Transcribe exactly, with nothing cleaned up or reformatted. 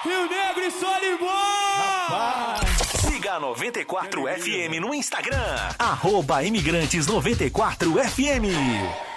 Rio Negro e Solimões! Siga a noventa e quatro F M no Instagram, arroba imigrantes noventa e quatro F M.